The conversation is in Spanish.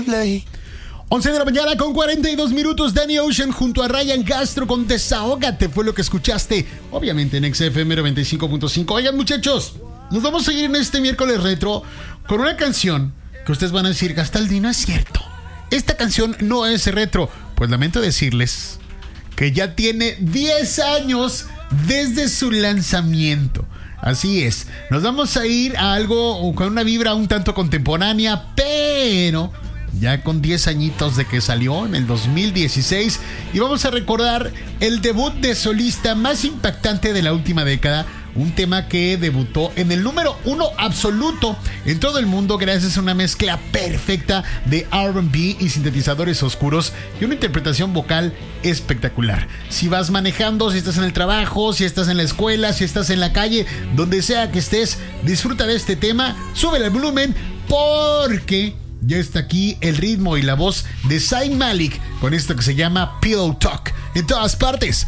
late. 11 de la mañana con 42 minutos. Danny Ocean junto a Ryan Castro con Desahógate fue lo que escuchaste, obviamente en XFM 95.5. Oigan, muchachos, nos vamos a ir en este miércoles retro con una canción que ustedes van a decir, Gastaldi, no es cierto, esta canción no es retro. Pues lamento decirles que ya tiene 10 años desde su lanzamiento. Así es, nos vamos a ir a algo con una vibra un tanto contemporánea, pero ya con 10 añitos de que salió en el 2016, y vamos a recordar el debut de solista más impactante de la última década, un tema que debutó en el número 1 absoluto en todo el mundo gracias a una mezcla perfecta de R&B y sintetizadores oscuros y una interpretación vocal espectacular. Si vas manejando, si estás en el trabajo, si estás en la escuela, si estás en la calle, donde sea que estés, disfruta de este tema, súbele el volumen porque ya está aquí el ritmo y la voz de Zayn Malik con esto que se llama Pillow Talk. En todas partes,